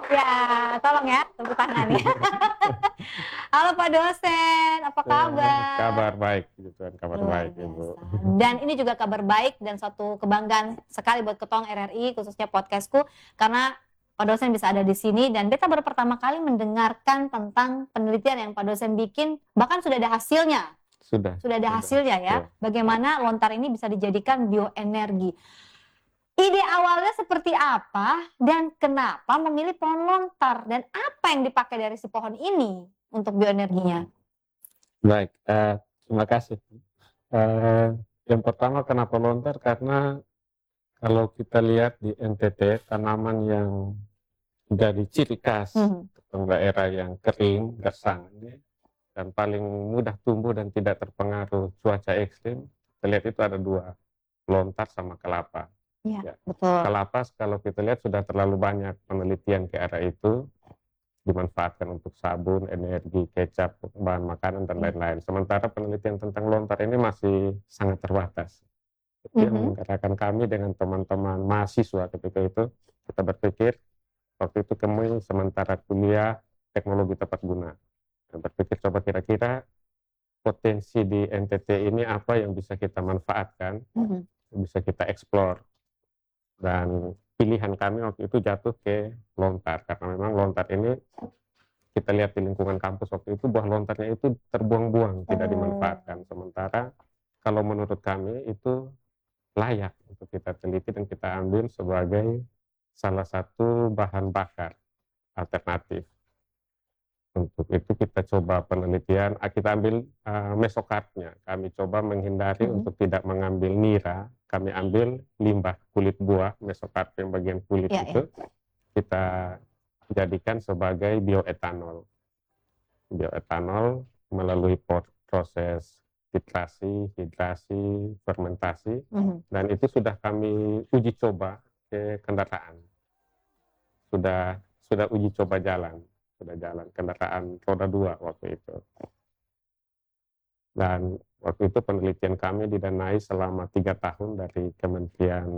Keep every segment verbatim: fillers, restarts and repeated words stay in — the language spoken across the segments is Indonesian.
Ya, tolong ya tepuk tangan ya. Halo Pak dosen, apa Eh, kabar? kabar baik, puji Tuhan, kabar Luar baik Ibu. biasa. Dan ini juga kabar baik dan suatu kebanggaan sekali buat Ketong R R I, khususnya podcastku, karena Pak dosen bisa ada di sini dan beta baru pertama kali mendengarkan tentang penelitian yang Pak dosen bikin, bahkan sudah ada hasilnya. Sudah, Sudah ada sudah, hasilnya ya, ya. bagaimana lontar ini bisa dijadikan bioenergi. Ide awalnya seperti apa dan kenapa memilih pohon lontar dan apa yang dipakai dari si pohon ini untuk bioenerginya? Baik, eh, terima kasih. Eh, yang pertama kenapa lontar? Karena kalau kita lihat di N T T, tanaman yang jadi ciri khas Mhm. tentang daerah yang kering, gersang, dan paling mudah tumbuh dan tidak terpengaruh cuaca ekstrim, kita lihat itu ada dua, lontar sama kelapa. Iya, Ya. betul. Kelapa kalau kita lihat sudah terlalu banyak penelitian ke arah itu, dimanfaatkan untuk sabun, energi, kecap, bahan makanan, dan Iya. lain-lain. Sementara penelitian tentang lontar ini masih sangat terbatas. Itu yang Mhm. menggerakkan kami dengan teman-teman mahasiswa ketika itu, kita berpikir, waktu itu kami sementara kuliah teknologi tepat guna. Kita berpikir coba kira-kira potensi di N T T ini apa yang bisa kita manfaatkan, Mhm. bisa kita eksplor. Dan pilihan kami waktu itu jatuh ke lontar, karena memang lontar ini kita lihat di lingkungan kampus waktu itu buah lontarnya itu terbuang-buang, tidak Oh. dimanfaatkan. Sementara kalau menurut kami itu layak untuk kita teliti dan kita ambil sebagai salah satu bahan bakar alternatif. Untuk itu kita coba penelitian, kita ambil uh, mesokarpnya, kami coba menghindari Mhm. untuk tidak mengambil nira, kami ambil limbah kulit buah, mesokarp yang bagian kulit Ya, itu, ya. kita jadikan sebagai bioetanol. Bioetanol melalui proses filtrasi, hidrasi, fermentasi, Mhm. dan itu sudah kami uji coba ke kendaraan. Sudah sudah uji coba jalan, sudah jalan kendaraan roda dua waktu itu. Dan waktu itu penelitian kami didanai selama tiga tahun dari Kementerian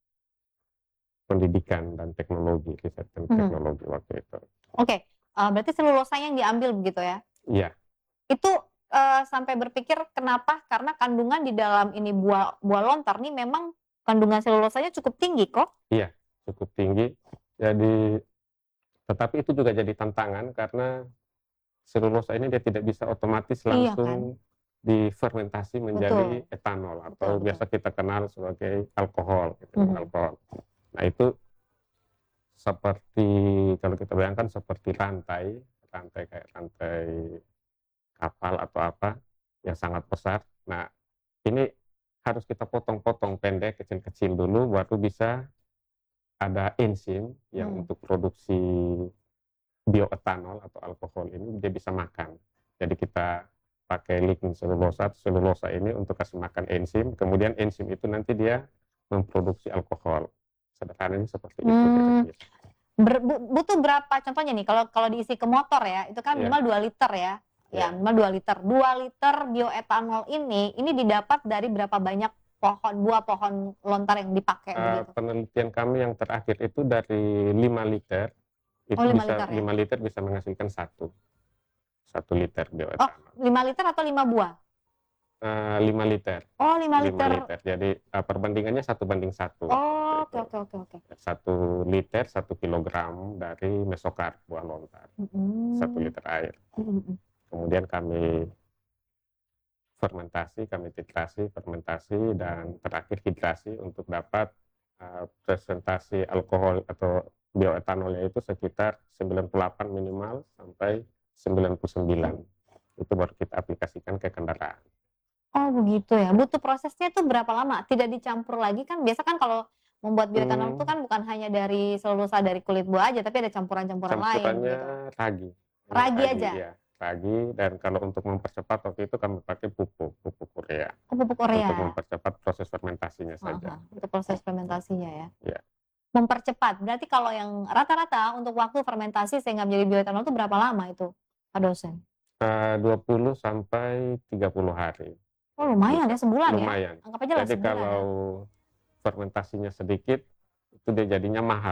Pendidikan dan Teknologi, Riset dan Mhm. Teknologi waktu itu. Oke, uh, berarti selulosanya yang diambil begitu ya? Iya. Itu uh, sampai berpikir kenapa? Karena kandungan di dalam ini buah buah lontar nih memang kandungan selulosanya cukup tinggi kok. Iya, cukup tinggi. Jadi, tetapi itu juga jadi tantangan karena selulosa ini dia tidak bisa otomatis Iya kan? langsung difermentasi menjadi Betul. etanol Betul, atau betul. biasa kita kenal sebagai alkohol, gitu, Mhm. alkohol. Nah itu seperti kalau kita bayangkan seperti rantai, rantai kayak rantai kapal atau apa yang sangat besar. Nah ini harus kita potong-potong pendek, kecil-kecil dulu, baru bisa ada enzim yang Hmm. untuk produksi bioetanol atau alkohol ini dia bisa makan. Jadi kita pakai lignin selulosa, selulosa ini untuk kasih makan enzim, kemudian enzim itu nanti dia memproduksi alkohol. Sederhananya seperti itu Hmm. kira-kira. Ber, bu- butuh berapa contohnya nih kalau kalau diisi ke motor ya itu kan Ya, minimal dua liter ya ya ya. minimal dua liter dua liter bioetanol ini ini didapat dari berapa banyak pohon buah pohon lontar yang dipakai Uh, begitu. penelitian kami yang terakhir itu dari lima liter, itu Oh, lima bisa liter ya. lima liter bisa menghasilkan satu satu liter Oh, bioetanol. lima liter atau lima buah? Uh, lima liter. Oh, lima lima liter. liter. Jadi uh, perbandingannya satu banding satu. Oh, oke oke oke oke. Satu liter satu kilogram dari mesokarp buah lontar. Mm-hmm. Satu liter air. Mm-hmm. Kemudian kami fermentasi, kami titrasi, fermentasi, dan terakhir hidrasi untuk dapat uh, presentasi alkohol atau bioetanolnya itu sekitar sembilan puluh delapan minimal sampai sembilan puluh sembilan. Itu baru kita aplikasikan ke kendaraan. Oh begitu ya, butuh prosesnya tuh berapa lama? Tidak dicampur lagi kan, biasa kan kalau membuat bioetanol itu Hmm, kan bukan hanya dari selulosa dari kulit buah aja, tapi ada campuran-campuran lain campurannya gitu. ragi. Hanya Ragi ragi, aja? ya. Ragi, dan kalau untuk mempercepat waktu itu kami pakai pupuk, pupuk urea. Oh pupuk Untuk urea? mempercepat proses fermentasinya Uh-huh. saja. Untuk proses fermentasinya ya? Ya. Mempercepat, berarti kalau yang rata-rata untuk waktu fermentasi sehingga menjadi bioetanol itu berapa lama itu, Pak dosen? Uh, dua puluh sampai tiga puluh hari. Oh lumayan Bisa, ya, sebulan ya? lumayan. Anggap aja lah Jadi sebulan kalau ya? fermentasinya sedikit, itu dia jadinya mahal.